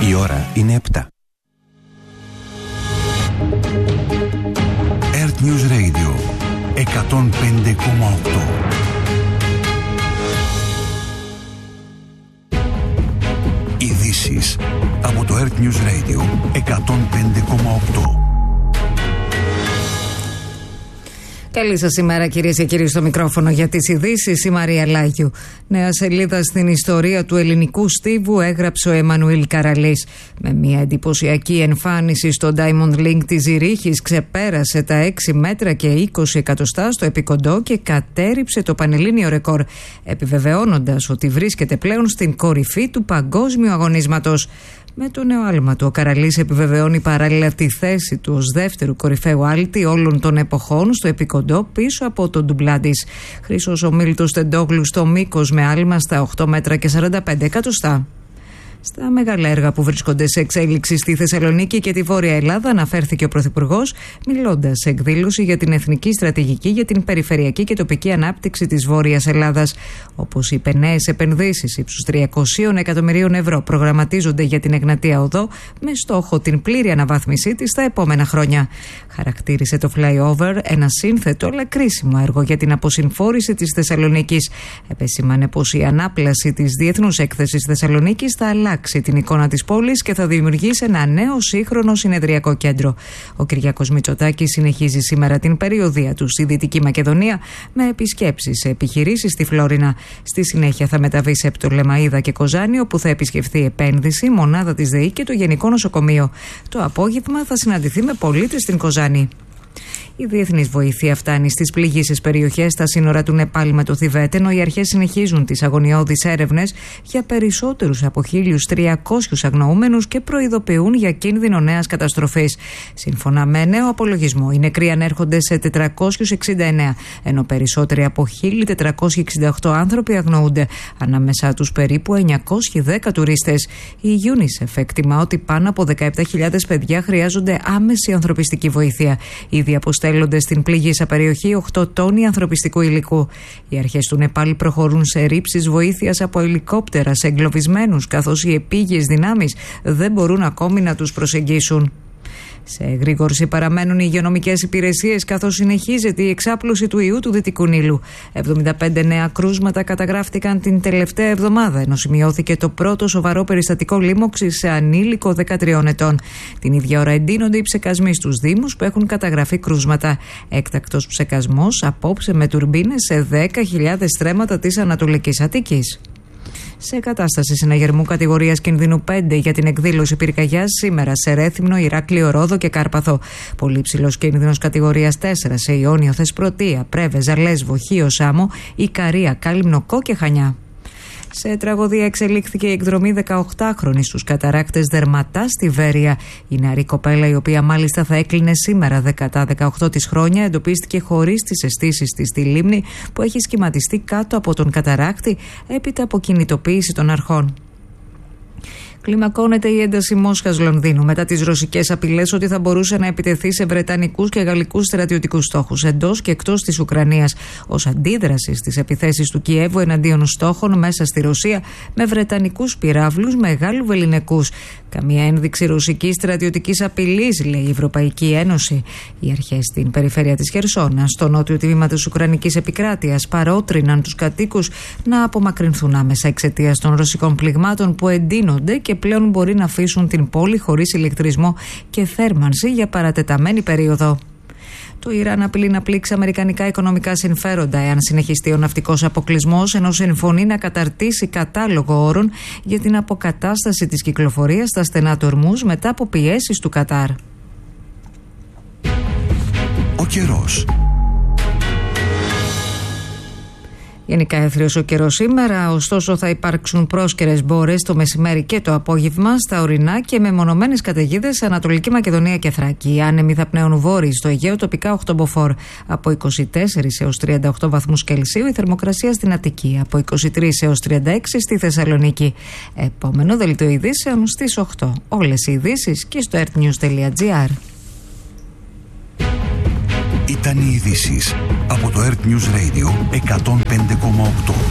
Η ώρα είναι 7. Earth News Radio 105,8. Ειδήσεις από το Earth News Radio 105,8. Καλή σας ημέρα, κυρίες και κύριοι, στο μικρόφωνο για τις ειδήσεις η Μαρία Λάγιου. Νέα σελίδα στην ιστορία του ελληνικού στίβου έγραψε ο Εμμανουήλ Καραλής. Με μια εντυπωσιακή εμφάνιση στο Diamond League της Ζηρίχης ξεπέρασε τα 6 μέτρα και 20 εκατοστά στο επικοντό και κατέρριψε το πανελλήνιο ρεκόρ, επιβεβαιώνοντας ότι βρίσκεται πλέον στην κορυφή του παγκόσμιου αγωνίσματος. Με το νέο άλμα του, ο Καραλής επιβεβαιώνει παράλληλα τη θέση του ως δεύτερου κορυφαίου άλτη όλων των εποχών στο επικοντό πίσω από τον ντουμπλάντης. Χρήσος Ομίλτος Τεντόγλου στο μήκος με άλμα στα 8 μέτρα και 45 εκατοστά. Στα μεγάλα έργα που βρίσκονται σε εξέλιξη στη Θεσσαλονίκη και τη Βόρεια Ελλάδα, αναφέρθηκε ο Πρωθυπουργός, μιλώντας σε εκδήλωση για την Εθνική Στρατηγική για την Περιφερειακή και Τοπική Ανάπτυξη της Βόρειας Ελλάδας. Όπως είπε, νέες επενδύσεις ύψους 300 εκατομμυρίων ευρώ προγραμματίζονται για την Εγνατία Οδό, με στόχο την πλήρη αναβάθμισή της στα επόμενα χρόνια. Χαρακτήρισε το flyover ένα σύνθετο αλλά κρίσιμο έργο για την αποσυμφόρηση της Θεσσαλονίκης. Επεσήμανε πως η ανάπλαση της Διεθνούς Έκθεσης Θεσσαλονίκης θα αλλάξει την εικόνα της πόλης και θα δημιουργήσει ένα νέο σύγχρονο συνεδριακό κέντρο. Ο Κυριάκος Μητσοτάκης συνεχίζει σήμερα την περιοδεία του στη Δυτική Μακεδονία με επισκέψεις σε επιχειρήσεις στη Φλόρινα. Στη συνέχεια θα μεταβεί σε Πτολεμαΐδα και Κοζάνη, όπου θα επισκεφθεί επένδυση, μονάδα της ΔΕΗ και το Γενικό Νοσοκομείο. Το απόγευμα θα συναντηθεί με πολίτες στην Κοζάνη. Η διεθνής βοήθεια φτάνει στις πληγείσες περιοχές στα σύνορα του Νεπάλ με το Θιβέτ, ενώ οι αρχές συνεχίζουν τις αγωνιώδεις έρευνες για περισσότερους από 1.300 αγνοούμενους και προειδοποιούν για κίνδυνο νέας καταστροφής. Σύμφωνα με νέο απολογισμό, οι νεκροί ανέρχονται σε 469, ενώ περισσότεροι από 1.468 άνθρωποι αγνοούνται, ανάμεσά τους περίπου 910 τουρίστες. Η UNICEF εκτιμά ότι πάνω από 17.000 παιδιά χρειάζονται άμεση ανθρωπιστική βοήθεια. Ήδη αποστέλλονται στην πληγήσα περιοχή 8 τόνοι ανθρωπιστικού υλικού. Οι αρχές του Νεπάλ προχωρούν σε ρήψεις βοήθειας από ελικόπτερα σε εγκλωβισμένους, καθώς οι επίγειες δυνάμεις δεν μπορούν ακόμη να τους προσεγγίσουν. Σε εγρήγορση παραμένουν οι υγειονομικές υπηρεσίες, καθώς συνεχίζεται η εξάπλωση του ιού του Δυτικού Νείλου. 75 νέα κρούσματα καταγράφτηκαν την τελευταία εβδομάδα, ενώ σημειώθηκε το πρώτο σοβαρό περιστατικό λίμωξης σε ανήλικο 13 ετών. Την ίδια ώρα εντείνονται οι ψεκασμοί στους Δήμους που έχουν καταγραφεί κρούσματα. Έκτακτος ψεκασμός απόψε με τουρμπίνες σε 10.000 στρέμματα της Ανατολικής Αττικής. Σε κατάσταση συναγερμού κατηγορίας κινδύνου 5 για την εκδήλωση πυρκαγιάς σήμερα σε Ρέθυμνο, Ηράκλειο, Ρόδο και Κάρπαθο. Πολύ ψηλός κίνδυνος κατηγορίας 4 σε Ιόνιο, Θεσπρωτεία, Πρέβεζα, Λέσβο, Χίο, Σάμο, Ικαρία, Κάλυμνο, Κό και Χανιά. Σε τραγωδία εξελίχθηκε η εκδρομή 18χρονη στους καταράκτες Δερματά στη Βέρεια. Η νεαρή κοπέλα, η οποία μάλιστα θα έκλεινε σήμερα τα 18 της χρόνια, εντοπίστηκε χωρίς τις αισθήσεις της στη λίμνη που έχει σχηματιστεί κάτω από τον καταράκτη έπειτα από κινητοποίηση των αρχών. Κλιμακώνεται η ένταση Μόσχας-Λονδίνου μετά τις ρωσικές απειλές ότι θα μπορούσε να επιτεθεί σε βρετανικούς και γαλλικούς στρατιωτικούς στόχους εντός και εκτός της Ουκρανίας, ως αντίδραση στις επιθέσεις του Κιέβου εναντίον στόχων μέσα στη Ρωσία με βρετανικούς πυράβλους μεγάλου βεληνικούς. Καμία ένδειξη ρωσικής στρατιωτικής απειλής, λέει η Ευρωπαϊκή Ένωση. Οι αρχές στην περιφέρεια της Χερσόνα, στο νότιο τμήμα της Ουκρανικής επικράτειας, παρότριναν τους κατοίκους να απομακρυνθούν άμεσα εξαιτίας των ρωσικών πληγμάτων που εντείνονται και πλέον μπορεί να αφήσουν την πόλη χωρίς ηλεκτρισμό και θέρμανση για παρατεταμένη περίοδο. Το Ιράν απειλεί να πλήξει αμερικανικά οικονομικά συμφέροντα εάν συνεχιστεί ο ναυτικός αποκλεισμός, ενώ συμφωνεί να καταρτήσει κατάλογο όρων για την αποκατάσταση της κυκλοφορίας στα στενά του Ορμούζ μετά από πιέσεις του Κατάρ. Ο καιρός. Γενικά έθριος ο καιρός σήμερα, ωστόσο θα υπάρξουν πρόσκαιρες μπόρες το μεσημέρι και το απόγευμα στα ορεινά και με μονομένες καταιγίδες σε Ανατολική Μακεδονία και Θράκη. Οι άνεμοι θα πνέουν βόρειοι στο Αιγαίο, τοπικά 8 μποφόρ. Από 24 έως 38 βαθμούς Κελσίου η θερμοκρασία στην Αττική. Από 23 έως 36 στη Θεσσαλονίκη. Επόμενο δελτίο ειδήσεων στις 8. Όλες οι ειδήσεις και στο earthnews.gr. Ήταν οι ειδήσεις από το Earth News Radio 105,8.